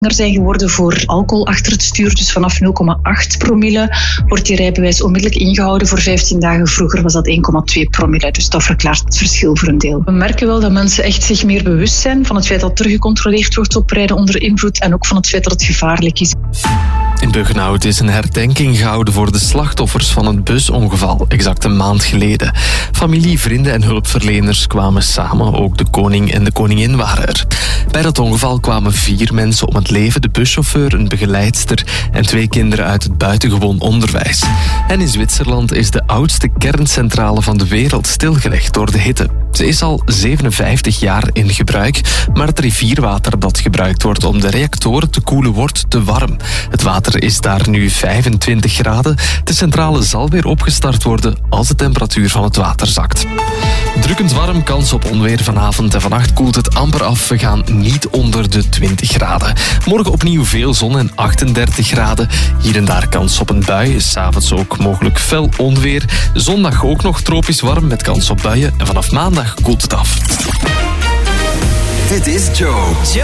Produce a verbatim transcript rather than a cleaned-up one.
zijn geworden voor alcohol achter het stuur. Dus vanaf nul komma acht promille wordt die rijbewijs onmiddellijk ingehouden. Voor vijftien dagen vroeger was dat één komma twee promille. Dus dat verklaart het verschil voor een deel. We merken wel dat mensen echt zich meer bewust zijn van het feit dat er gecontroleerd wordt op rijden onder invloed en ook van het feit dat het gevaarlijk is. In Buggenhout is een herdenking gehouden voor de slachtoffers van het busongeval, exact een maand geleden. Familie, vrienden en hulpverleners kwamen samen, ook de koning en de koningin waren er. Bij dat ongeval kwamen vier mensen om het leven, de buschauffeur, een begeleidster en twee kinderen uit het buitengewoon onderwijs. En in Zwitserland is de oudste kerncentrale van de wereld stilgelegd door de hitte. Ze is al zevenenvijftig jaar in gebruik, maar het rivierwater dat gebruikt wordt om de reactoren te koelen wordt te warm. Het water is daar nu vijfentwintig graden. De centrale zal weer opgestart worden als de temperatuur van het water zakt. Drukkend warm, kans op onweer vanavond en vannacht koelt het amper af. We gaan niet onder de twintig graden. Morgen opnieuw veel zon en achtendertig graden. Hier en daar kans op een bui. 's Avonds ook mogelijk fel onweer. Zondag ook nog tropisch warm met kans op buien. En vanaf maandag koelt het af. Dit is Joe.